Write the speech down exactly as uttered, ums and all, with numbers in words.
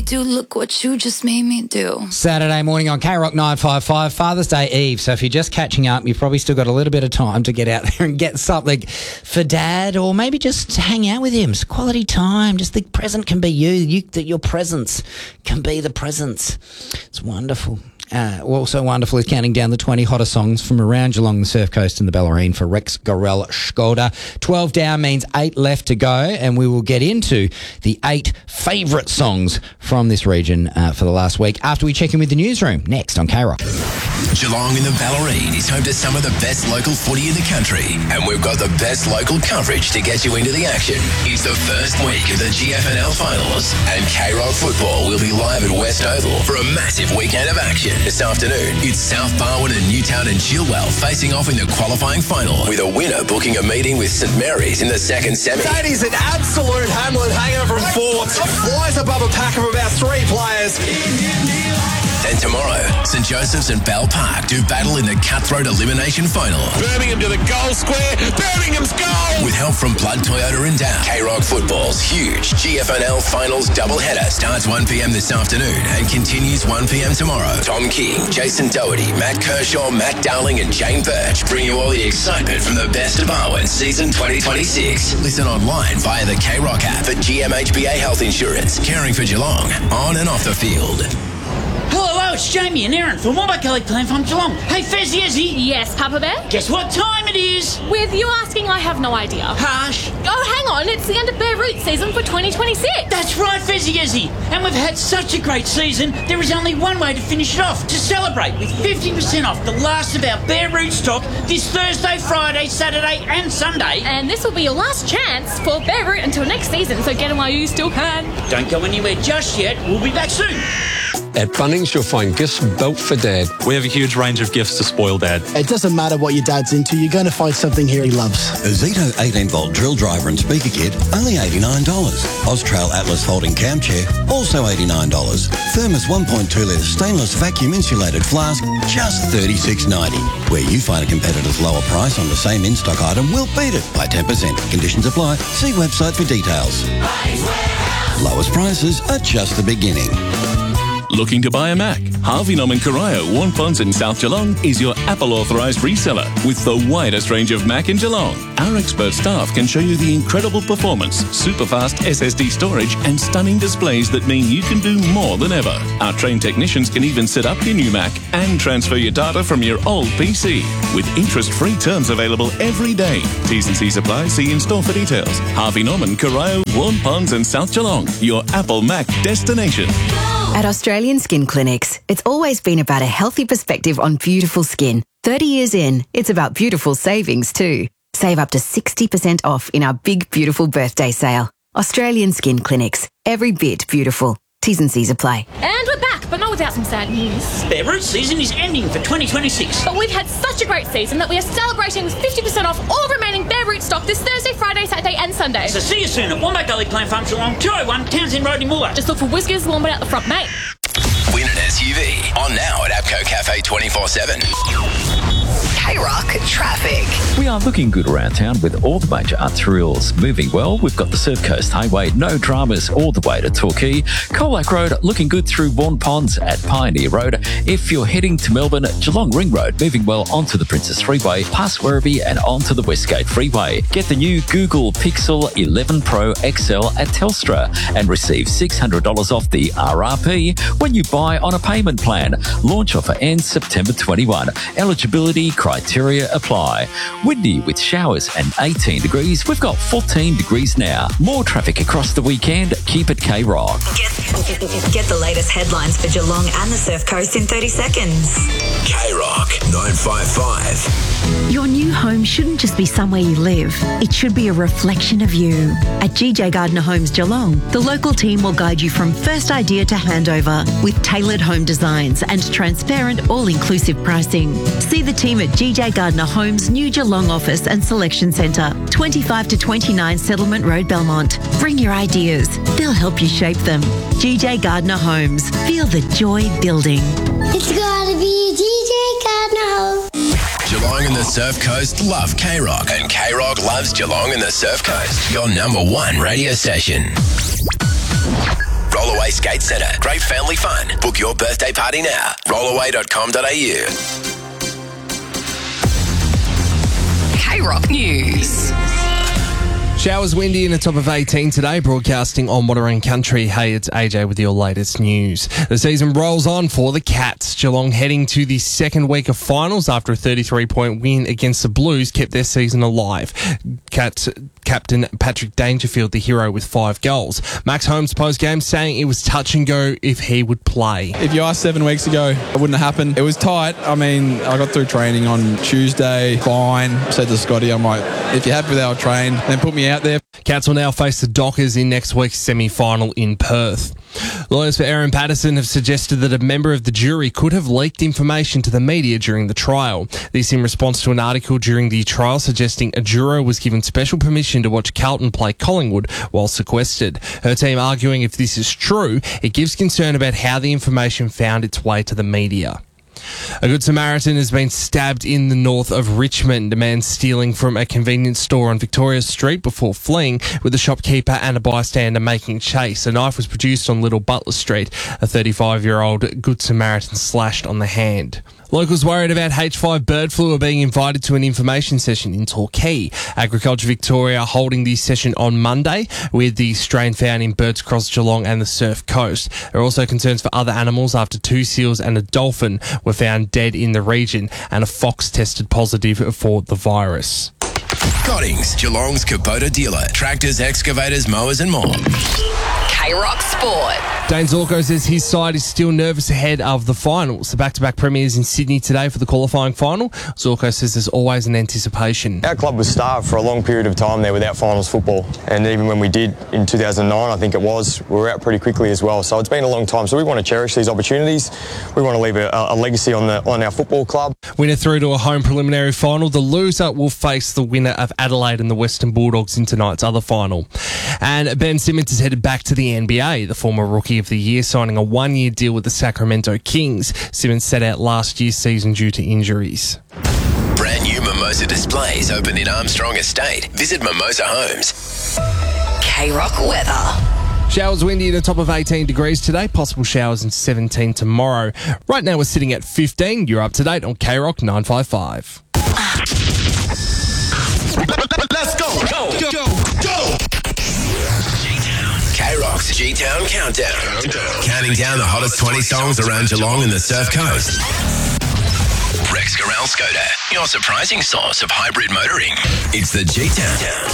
do. Look what you just made me do. Saturday morning on K Rock nine five five, Father's Day Eve. So if you're just catching up, you've probably still got a little bit of time to get out there and get something for Dad, or maybe just hang out with him. It's quality time. Just the present can be you. you that your presence can be the presents. It's wonderful. Uh, also wonderful is counting down the twenty hottest songs from around Geelong, the Surf Coast and the Bellarine for Rex Gorell Skoda. twelve down means eight left to go, and we will get into the eight favourite songs from this region uh, for the last week after we check in with the newsroom next on K Rock. Geelong and the Bellarine is home to some of the best local footy in the country, and we've got the best local coverage to get you into the action. It's the first week of the G F N L finals, and K Rock Football will be live at West Oval for a massive weekend of action. This afternoon, it's South Barwon and Newtown and Chilwell facing off in the qualifying final, with a winner booking a meeting with St Mary's in the second semi. That is an absolute Hamlin hanger from fourth. Flies above a pack of about three players. And tomorrow, St Joseph's and Bell Park do battle in the cutthroat elimination final. Birmingham to the goal square. Birmingham's goal! With help from Blood Toyota and Dow, K Rock Football's huge G F N L finals doubleheader starts one p.m. this afternoon and continues one p.m. tomorrow. Tom King, Jason Doherty, Matt Kershaw, Matt Darling and Jane Birch bring you all the excitement from the best of Barwon season twenty twenty-six. Listen online via the K Rock app at G M H B A Health Insurance, caring for Geelong, on and off the field. Hello, hello, it's Jamie and Aaron from Wombat Gully Plan from Geelong. Hey, Fezzy, Ezzy. Yes, Papa Bear? Guess what time it is? With you asking, I have no idea. Harsh. Oh, hang on, it's the end of Bear Root season for twenty twenty-six. That's right, Fezzy, Ezzy. And we've had such a great season, there is only one way to finish it off. To celebrate with fifty percent off the last of our Bear Root stock this Thursday, Friday, Saturday and Sunday. And this will be your last chance for Bear Root until next season, so get them while you still can. Don't go anywhere just yet. We'll be back soon. At Bunnings, you'll find gifts built for Dad. We have a huge range of gifts to spoil Dad. It doesn't matter what your dad's into, you're going to find something here he loves. A Zito eighteen volt drill driver and speaker kit, only eighty-nine dollars. Austrail Atlas folding cam chair, also eighty-nine dollars. Thermos one point two litre stainless vacuum insulated flask, just thirty-six ninety. Where you find a competitor's lower price on the same in-stock item, we'll beat it by ten percent. Conditions apply. See website for details. Lowest prices are just the beginning. Looking to buy a Mac? Harvey Norman Corio, Warnponds in South Geelong is your Apple authorised reseller with the widest range of Mac in Geelong. Our expert staff can show you the incredible performance, super fast S S D storage and stunning displays that mean you can do more than ever. Our trained technicians can even set up your new Mac and transfer your data from your old P C with interest-free terms available every day. T's and C's apply. See in store for details. Harvey Norman, Corio, Warnponds and South Geelong, your Apple Mac destination. At Australian Skin Clinics, it's always been about a healthy perspective on beautiful skin. thirty years in, it's about beautiful savings too. Save up to sixty percent off in our big, beautiful birthday sale. Australian Skin Clinics. Every bit beautiful. T's and C's apply. And we're back, but not without some sad news. Bear Root season is ending for twenty twenty-six. But we've had such a great season that we are celebrating with fifty percent off all remaining Bear Root stock this Thursday, Friday, Saturday and Sunday. So see you soon at Wombat Gully Plan Farm Geelong, two oh one Townsend Road in Moolah. Just look for Whiskers Wombat out the front, mate. Win an S U V. On now at APCO Cafe twenty-four seven. K-Rock traffic. We are looking good around town with all the major arterials moving well. We've got the Surf Coast Highway, no dramas all the way to Torquay. Colac Road looking good through Warnponds at Pioneer Road. If you're heading to Melbourne, Geelong Ring Road moving well onto the Princess Freeway, past Werribee and onto the Westgate Freeway. Get the new Google Pixel eleven Pro X L at Telstra and receive six hundred dollars off the R R P when you buy on a payment plan. Launch offer ends September twenty-first. Eligibility criteria apply. Windy with showers and eighteen degrees. We've got fourteen degrees now. More traffic across the weekend. Keep it K-Rock. Get, get the latest headlines for Geelong and the Surf Coast in thirty seconds. K-Rock nine five five. Your new home shouldn't just be somewhere you live. It should be a reflection of you. At G J Gardner Homes Geelong, the local team will guide you from first idea to handover with tailored home designs and transparent all-inclusive pricing. See the team at G J Gardner Homes' new Geelong office and selection centre, twenty-five to twenty-nine Settlement Road, Belmont. Bring your ideas. They'll help you shape them. G J Gardner Homes. Feel the joy building. It's gotta be G J Gardner Homes. Geelong and the Surf Coast love K-Rock, and K-Rock loves Geelong and the Surf Coast. Your number one radio station. Roll away Bay Skate Centre. Great family fun. Book your birthday party now. rollaway dot com dot a u. K-Rock News. Showers windy and a top of eighteen today, broadcasting on Water Country. Hey, it's A J with your latest news. The season rolls on for the Cats. Geelong heading to the second week of finals after a thirty-three point win against the Blues kept their season alive. Cats captain Patrick Dangerfield, the hero, with five goals. Max Holmes post-game saying it was touch and go if he would play. If you asked seven weeks ago, it wouldn't have happened. It was tight. I mean, I got through training on Tuesday, fine. Said to Scotty, I'm like, if you're happy with how I trained, then put me out there. Cats will now face the Dockers in next week's semi-final in Perth. Lawyers for Aaron Patterson have suggested that a member of the jury could have leaked information to the media during the trial. This in response to an article during the trial suggesting a juror was given special permission to watch Carlton play Collingwood while sequestered. Her team arguing if this is true, it gives concern about how the information found its way to the media. A Good Samaritan has been stabbed in the north of Richmond. A man stealing from a convenience store on Victoria Street before fleeing, with a shopkeeper and a bystander making chase. A knife was produced on Little Butler Street. A thirty-five-year-old Good Samaritan slashed on the hand. Locals worried about H five bird flu are being invited to an information session in Torquay. Agriculture Victoria holding the session on Monday with the strain found in Birds Cross, Geelong and the Surf Coast. There are also concerns for other animals after two seals and a dolphin were found dead in the region and a fox tested positive for the virus. Goddings, Geelong's Kubota dealer. Tractors, excavators, mowers and more. K-Rock Sport. Dane Zorko says his side is still nervous ahead of the finals. The back-to-back premiers in Sydney today for the qualifying final. Zorko says there's always an anticipation. Our club was starved for a long period of time there without finals football. And even when we did in two thousand nine, I think it was, we were out pretty quickly as well. So it's been a long time. So we want to cherish these opportunities. We want to leave a, a legacy on the on our football club. Winner through to a home preliminary final. The loser will face the winner of Adelaide and the Western Bulldogs in tonight's other final. And Ben Simmons is headed back to the N B A. The former Rookie of the Year signing a one-year deal with the Sacramento Kings. Simmons sat out last year's season due to injuries. Brand new Mimosa displays open in Armstrong Estate. Visit Mimosa Homes. K-Rock weather. Showers windy at a top of eighteen degrees today. Possible showers in seventeen tomorrow. Right now we're sitting at fifteen. You're up to date on K-Rock nine five five. Let's go. Go. Go. Go. Go. K-Rock's G-Town Countdown. Countdown. Counting down the hottest twenty songs around Geelong and the Surf Coast. Rex Garel Skoda, your surprising source of hybrid motoring. It's the G-Town.